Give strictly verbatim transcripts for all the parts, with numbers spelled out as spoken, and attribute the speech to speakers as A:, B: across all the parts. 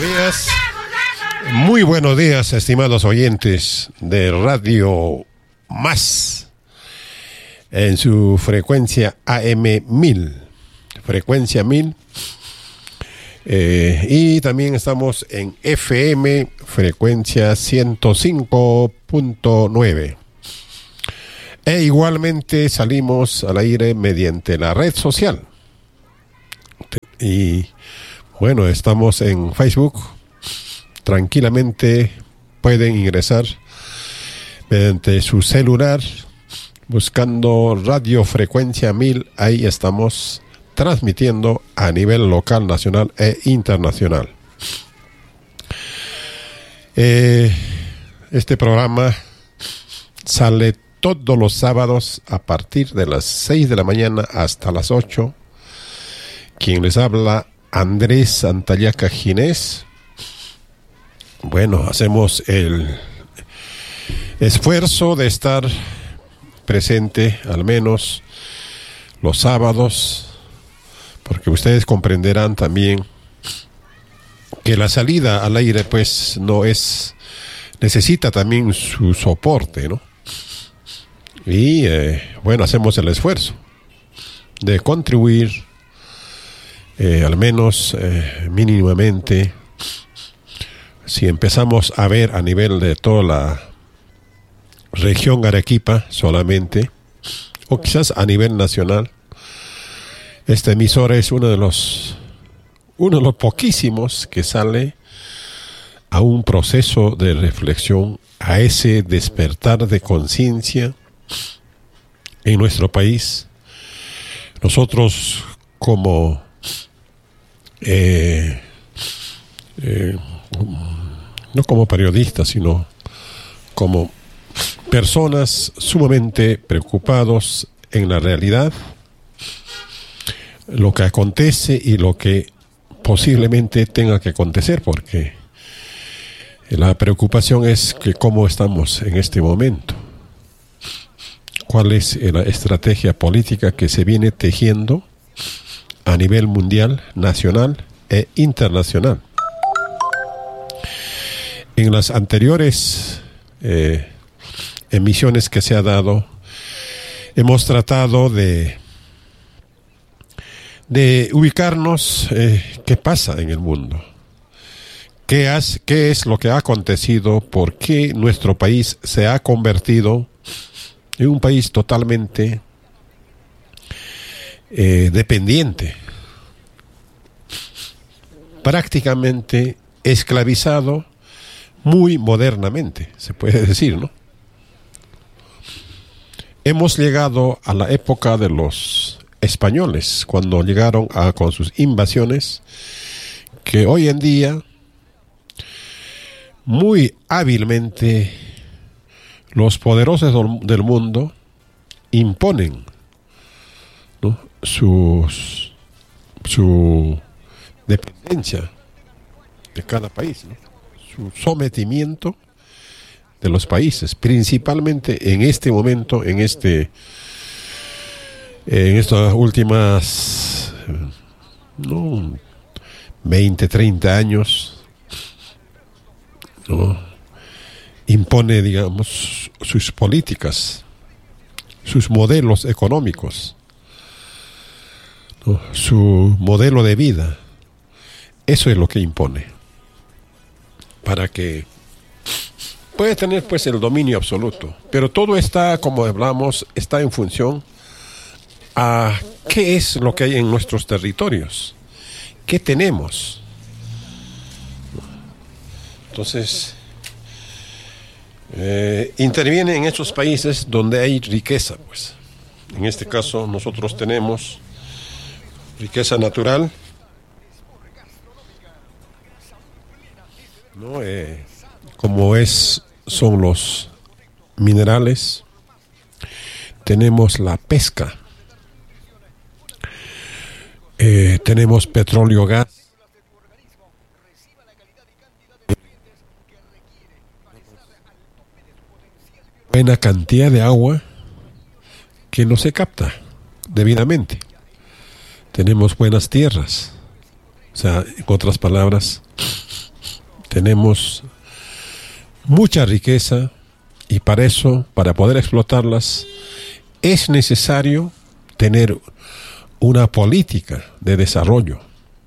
A: días. Muy buenos días, estimados oyentes de Radio Más, en su frecuencia A M mil, frecuencia mil, eh, y también estamos en F M, frecuencia ciento cinco punto nueve. E igualmente salimos al aire mediante la red social. Y bueno, estamos en Facebook. Tranquilamente pueden ingresar mediante su celular buscando Radio Frecuencia mil. Ahí estamos transmitiendo a nivel local, nacional e internacional. Eh, este programa sale todos los sábados a partir de las seis de la mañana hasta las ocho. Quien les habla, Andrés Santallaca Ginés. Bueno, hacemos el esfuerzo de estar presente al menos los sábados, porque ustedes comprenderán también que la salida al aire pues no es, necesita también su soporte, ¿no? Y eh, bueno, hacemos el esfuerzo de contribuir eh, al menos eh, mínimamente. Si empezamos a ver a nivel de toda la región Arequipa solamente, o quizás a nivel nacional, esta emisora es uno de los uno de los poquísimos que sale a un proceso de reflexión, a ese despertar de conciencia en nuestro país. Nosotros como eh, eh, no como periodistas, sino como personas sumamente preocupados en la realidad, lo que acontece y lo que posiblemente tenga que acontecer, porque la preocupación es que cómo estamos en este momento. ¿Cuál es la estrategia política que se viene tejiendo a nivel mundial, nacional e internacional? En las anteriores eh, emisiones que se ha dado, hemos tratado de, de ubicarnos eh, qué pasa en el mundo. ¿Qué, has, ¿Qué es lo que ha acontecido? ¿Por qué nuestro país se ha convertido en un país totalmente eh, dependiente, prácticamente esclavizado, muy modernamente, se puede decir, ¿no? Hemos llegado a la época de los españoles, cuando llegaron a, con sus invasiones, que hoy en día muy hábilmente los poderosos del mundo imponen, ¿no?, sus, su dependencia de cada país, ¿no?, su sometimiento de los países, principalmente en este momento, en este, en estas últimas, no, veinte, treinta años, ¿no?, impone, digamos, sus políticas, sus modelos económicos, ¿no?, su modelo de vida. Eso es lo que impone, para que pueda tener pues el dominio absoluto. Pero todo está, como hablamos, está en función a qué es lo que hay en nuestros territorios, qué tenemos. Entonces Eh, interviene en esos países donde hay riqueza, pues. En este caso nosotros tenemos riqueza natural, ¿no? Eh, como es, son los minerales, tenemos la pesca, eh, tenemos petróleo, gas, buena cantidad de agua que no se capta debidamente. Tenemos buenas tierras, o sea, en otras palabras, tenemos mucha riqueza y para eso, para poder explotarlas, es necesario tener una política de desarrollo.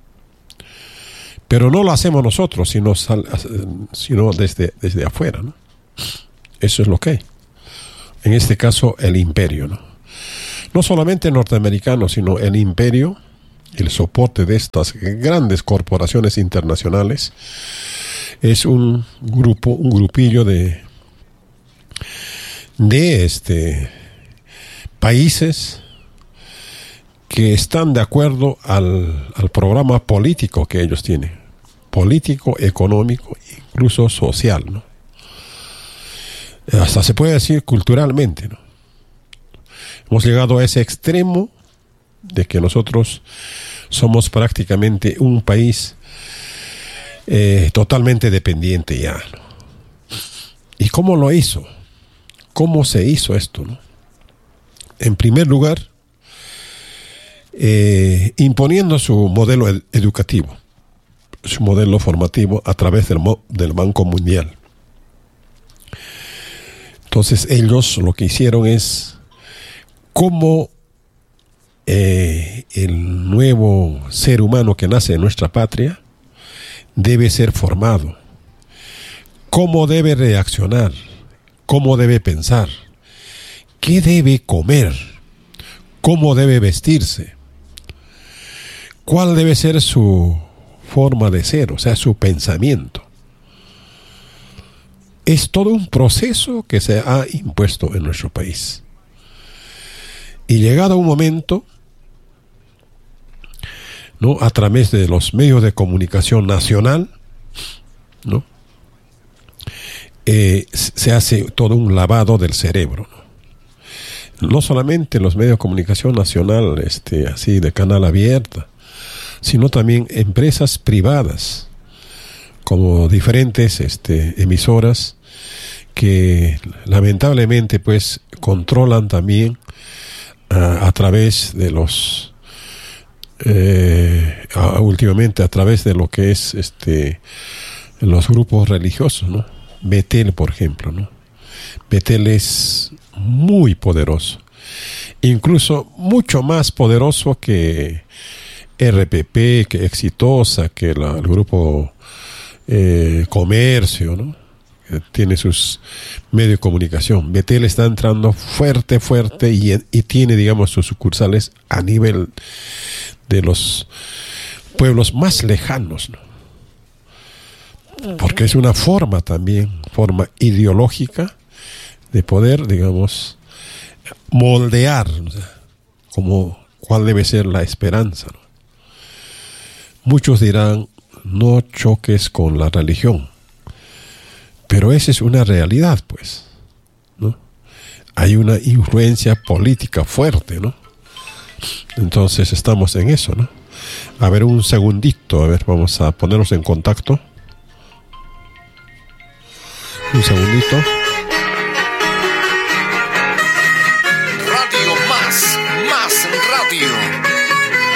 A: Pero no lo hacemos nosotros, sino, sal, sino desde, desde afuera, ¿no? Eso es lo que hay. En este caso, el imperio, ¿no? No solamente norteamericano, sino el imperio, el soporte de estas grandes corporaciones internacionales, es un grupo, un grupillo de, de este, países que están de acuerdo al, al programa político que ellos tienen, político, económico, incluso social, ¿no? Hasta se puede decir culturalmente, ¿no? Hemos llegado a ese extremo de que nosotros somos prácticamente un país eh, totalmente dependiente ya, ¿no? ¿Y cómo lo hizo? ¿Cómo se hizo esto, no? En primer lugar, eh, imponiendo su modelo ed- educativo, su modelo formativo a través del, mo- del Banco Mundial. Entonces ellos lo que hicieron es cómo eh, el nuevo ser humano que nace en nuestra patria debe ser formado, cómo debe reaccionar, cómo debe pensar, qué debe comer, cómo debe vestirse, cuál debe ser su forma de ser, o sea, su pensamiento. Es todo un proceso que se ha impuesto en nuestro país. Y llegado un momento, ¿no?, a través de los medios de comunicación nacional, ¿no?, eh, se hace todo un lavado del cerebro, ¿no? No solamente los medios de comunicación nacional, este, así de canal abierta, sino también empresas privadas, como diferentes este, emisoras que lamentablemente pues controlan también a, a través de los eh, a, últimamente a través de lo que es este los grupos religiosos, ¿no? Betel, por ejemplo, ¿no? Betel es muy poderoso, incluso mucho más poderoso que R P P, que Exitosa, que la, el grupo eh, Comercio, ¿no?, que tiene sus medios de comunicación. Betel está entrando fuerte, fuerte y, y tiene, digamos, sus sucursales a nivel de los pueblos más lejanos, ¿no? Porque es una forma también, forma ideológica de poder, digamos, moldear, o sea, como cuál debe ser la esperanza, ¿no? Muchos dirán, no choques con la religión, pero esa es una realidad, pues, ¿no? Hay una influencia política fuerte, ¿no? Entonces estamos en eso, ¿no? A ver, un segundito, a ver, vamos a ponernos en contacto. Un segundito.
B: Radio Más, Más Radio.